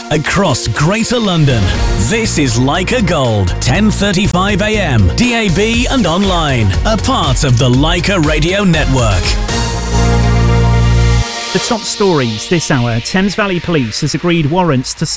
across Greater London. This is Leica Gold, 10:35 a.m, DAB and online, a part of the Leica Radio Network. The top stories this hour: Thames Valley Police has agreed warrants to